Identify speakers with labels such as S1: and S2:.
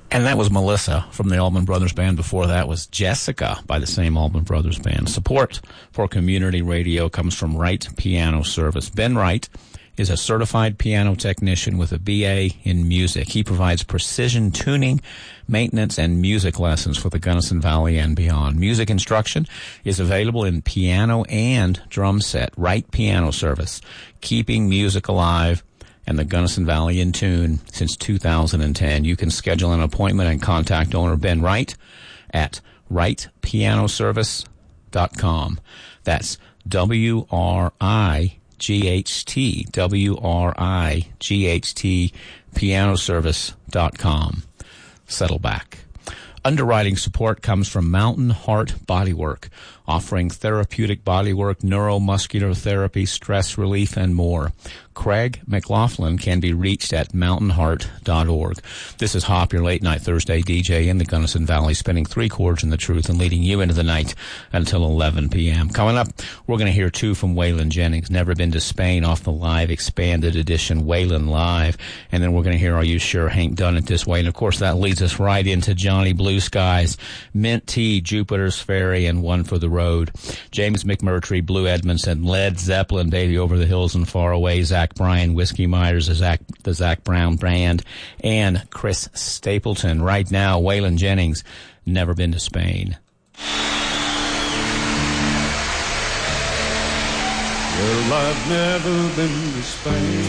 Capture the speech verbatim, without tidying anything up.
S1: And that was Melissa from the Allman Brothers Band. Before that was Jessica by the same Allman Brothers Band. Support for community radio comes from Wright Piano Service. Ben Wright is a certified piano technician with a B A in music. He provides precision tuning, maintenance, and music lessons for the Gunnison Valley and beyond. Music instruction is available in piano and drum set. Wright Piano Service, keeping music alive and the Gunnison Valley in tune since two thousand ten. You can schedule an appointment and contact owner Ben Wright at wright piano service dot com. That's W R I G H T, W R I G H T, piano service dot com. Settle back. Underwriting support comes from Mountain Heart Bodywork, offering therapeutic bodywork, neuromuscular therapy, stress relief, and more. Craig McLaughlin can be reached at mountain heart dot org. This is Hop, your late-night Thursday D J in the Gunnison Valley, spinning three chords in the truth and leading you into the night until eleven p.m. Coming up, we're going to hear two from Waylon Jennings, Never Been to Spain, off the live expanded edition Waylon Live. And then we're going to hear Are You Sure Hank Done It This Way? And, of course, that leads us right into Johnny Blue Skies, Mint Tea, Jupiter's Ferry, and One for the Road. James McMurtry, Blue Edmondson, Led Zeppelin, Baby Over the Hills and Far Away, Zach Bryan, Whiskey Myers, the Zach, the Zach Brown Band, and Chris Stapleton. Right now, Waylon Jennings, Never Been to Spain.
S2: Well, I've never been to Spain.